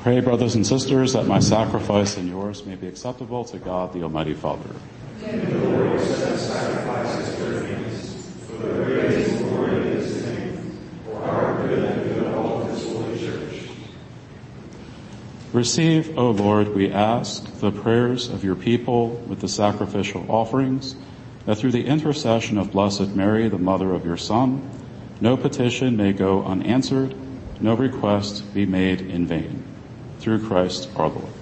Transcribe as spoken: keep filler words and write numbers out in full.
Pray, brothers and sisters, that my sacrifice and yours may be acceptable to God, the Almighty Father. May the Lord accept sacrifices at your hands, for the praise and glory of his name, for our good and good of all of his holy church. Receive, O Lord, we ask, the prayers of your people with the sacrificial offerings, that through the intercession of Blessed Mary, the mother of your Son, no petition may go unanswered, no request be made in vain. Through Christ our Lord.